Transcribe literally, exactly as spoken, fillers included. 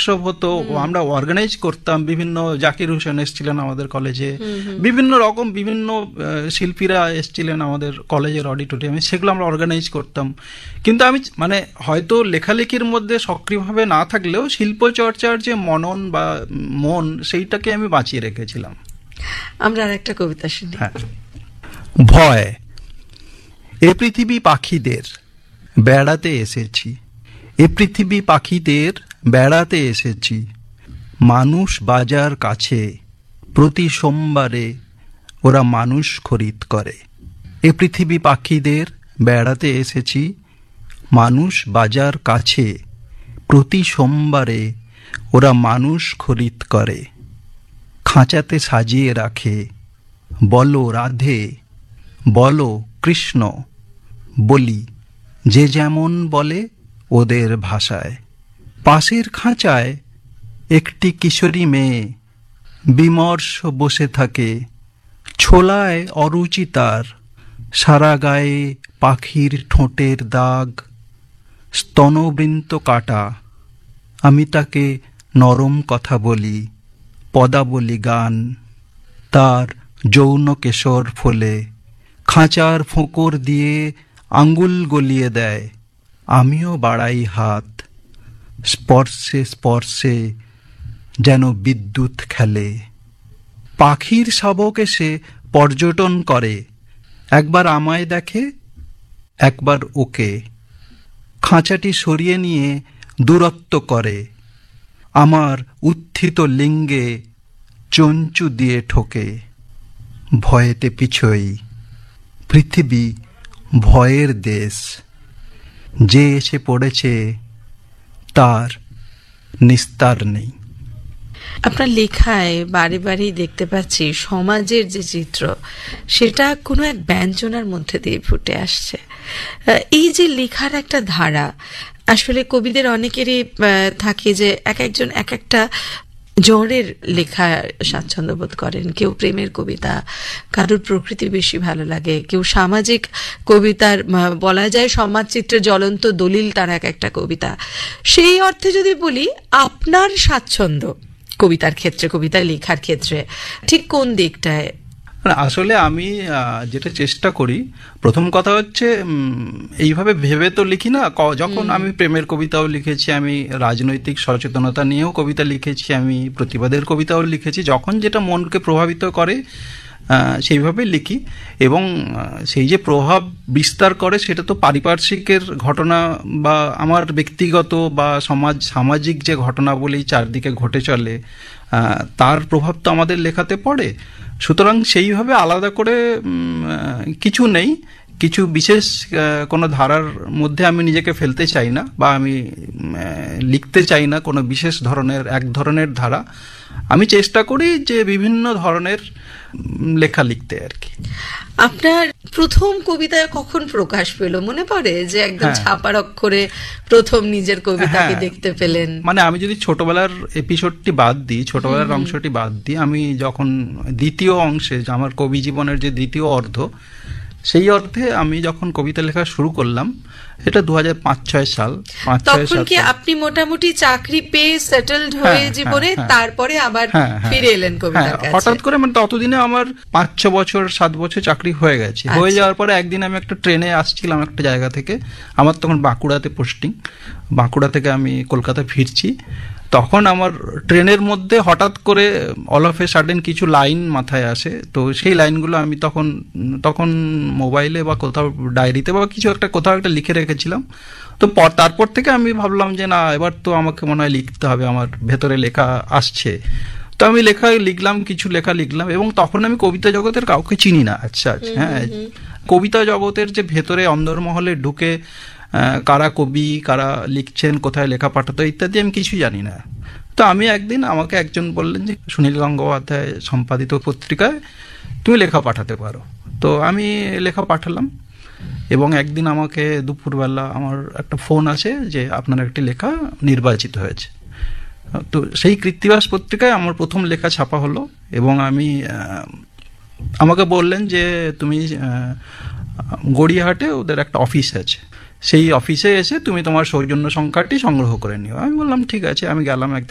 Workshop হতো, আমরা organise করতাম। বিভিন্ন জাকির হোসেন এসেছিলেন আমাদের কলেজে, বিভিন্ন রকম বিভিন্ন শিল্পীরা এসেছিলেন আমাদের কলেজের অডিটোরিয়ামে, সেগুলো আমরা অর্গানাইজ করতাম। কিন্তু আমি মানে হয়তো লেখালেখির মধ্যে সক্রিয়ভাবে না থাকলেও শিল্পচর্চার যে মনন বা মন, সেইটাকে আমি বাঁচিয়ে রেখেছিলাম। আমরা আর একটা কবিতা শুনি। হ্যাঁ। ভয়। এ পৃথিবী পাখিদের বেড়াতে এসেছি, এ পৃথিবী পাখিদের বেড়াতে এসেছি, মানুষ বাজার কাছে প্রতি সোমবারে ওরা মানুষ খরিদ করে। এ পৃথিবী পাখিদের বেড়াতে এসেছি, মানুষ বাজার কাছে প্রতি সোমবারে ওরা মানুষ খরিদ করে। খাঁচাতে সাজিয়ে রাখে, বলো রাধে, বলো কৃষ্ণ, বলি যে যেমন বলে ওদের ভাষায়। পাশের খাঁচায় একটি কিশোরী মেয়ে বিমর্ষ বসে থাকে, ছোলায় অরুচি তার, সারা গায়ে পাখির ঠোঁটের দাগ, স্তনবৃন্ত কাটা। আমি তাকে নরম কথা বলি, পদাবলী গান, তার যৌন কেশর ফোলে, খাঁচার ফোঁকর দিয়ে আঙ্গুল গলিয়ে দেয়। আমিও বাড়াই হাত, স্পর্শে স্পর্শে যেন বিদ্যুৎ খেলে। পাখির শাবক এসে পর্যটন করে, একবার আমায় দেখে, একবার ওকে। খাঁচাটি সরিয়ে নিয়ে দূরত্ব করে, আমার উত্থিত লিঙ্গে চঞ্চু দিয়ে ঠোকে। ভয়েতে পিছোই, পৃথিবী ভয়ের দেশ, যে এসে পড়েছে তার নিস্তার নেই। আপনার লেখায় বারে বারেই দেখতে পাচ্ছি সমাজের যে চিত্র, সেটা কোনো এক ব্যঞ্জনার মধ্যে দিয়ে ফুটে আসছে। এই যে লেখার একটা ধারা, আসলে কবিদের অনেকেরই থাকে যে এক একজন এক একটা জনের লেখা স্বাচ্ছন্দ্য বোধ করেন। কেউ প্রেমের কবিতা, কারোর প্রকৃতি বেশি ভালো লাগে, কেউ সামাজিক কবিতার, বলা যায় সমাজ চিত্রের জ্বলন্ত দলিল তার এক একটা কবিতা। সেই অর্থে যদি বলি, আপনার স্বাচ্ছন্দ্য কবিতার ক্ষেত্রে, কবিতা লেখার ক্ষেত্রে ঠিক কোন দিকটায়? আসলে আমি যেটা চেষ্টা করি, প্রথম কথা হচ্ছে এইভাবে ভেবে তো লিখি না। যখন আমি প্রেমের কবিতাও লিখেছি, আমি রাজনৈতিক সচেতনতা নিয়েও কবিতা লিখেছি, আমি প্রতিবাদের কবিতাও লিখেছি। যখন যেটা মনকে প্রভাবিত করে সেইভাবে লিখি, এবং সেই যে প্রভাব বিস্তার করে সেটা তো পারিপার্শ্বিকের ঘটনা বা আমার ব্যক্তিগত বা সমাজ সামাজিক যে ঘটনাবলী চারদিকে ঘটে চলে, তার প্রভাব তো আমাদের লেখাতে পড়ে। সুতরাং সেইভাবে আলাদা করে কিছু নেই, কিছু বিশেষ কোনো ধারার মধ্যে আমি নিজেকে ফেলতে চাই না, বা আমি লিখতে চাই না কোনো বিশেষ ধরনের এক ধরনের ধারা। আমি চেষ্টা করি যে বিভিন্ন ধরনের লেখা লিখতে আর কি। আপনার প্রথম কবিতা কখন প্রকাশ পেল মনে পড়ে, যে একদম ছাপার অক্ষরে প্রথম নিজের কবিতাকে দেখতে পেলেন? মানে আমি যদি ছোটবেলার এপিসোডটি বাদ দিই, ছোটবেলার অংশটি বাদ দিই, আমি যখন দ্বিতীয় অংশে, আমার কবি জীবনের যে দ্বিতীয় অর্ধ, সেই অর্থে আমি যখন কবিতা লেখা শুরু করলাম, এটা দু হাজার পাঁচ ছয় সাল। তখন কি আপনি মোটামুটি চাকরি পেয়ে সেটেলড হয়ে জীবনে তারপরে আবার ফিরে এলেন কবিতার কাছে? হঠাৎ করে, মানে ততদিনে আমার পাঁচ ছ বছর সাত বছর চাকরি হয়ে গেছে। হয়ে যাওয়ার পরে একদিন আমি একটা ট্রেনে আসছিলাম একটা জায়গা থেকে, আমার তখন বাঁকুড়াতে পোস্টিং, বাঁকুড়া থেকে আমি কলকাতা ফিরছি। তখন আমার ট্রেনের মধ্যে হঠাৎ করে অল অফ এ সাডেন কিছু লাইন মাথায় আসে। তো সেই লাইনগুলো আমি তখন তখন মোবাইলে বা কোথাও ডায়েরিতে বা কিছু একটা কোথাও একটা লিখে রেখেছিলাম। তো তারপর থেকে আমি ভাবলাম যে না, এবার তো আমাকে মনে হয় লিখতে হবে, আমার ভেতরে লেখা আসছে। তো আমি লেখা লিখলাম, কিছু লেখা লিখলাম, এবং তখন আমি কবিতা জগতের কাউকে চিনি না। আচ্ছা আচ্ছা হ্যাঁ, কবিতা জগতের যে ভেতরে অন্দরমহলে ঢুকে কারা কবি, কারা লিখছেন, কোথায় লেখা পাঠাতো ইত্যাদি আমি কিছু জানি না। তো আমি একদিন, আমাকে একজন বললেন যে সুনীল গঙ্গোপাধ্যায় সম্পাদিত পত্রিকায় তুমি লেখা পাঠাতে পারো। তো আমি লেখা পাঠালাম, এবং একদিন আমাকে দুপুরবেলা আমার একটা ফোন আসে যে আপনার একটি লেখা নির্বাচিত হয়েছে। তো সেই কৃত্তিবাস পত্রিকায় আমার প্রথম লেখা ছাপা হলো, এবং আমি আমাকে বললেন যে তুমি গড়িয়াহাটে ওদের একটা অফিস আছে, সেই অফিসে এসে তুমি তোমার সৌজন্য সংখ্যাটি সংগ্রহ করে নিও। আমি বললাম ঠিক আছে। আমি গেলাম, একদিন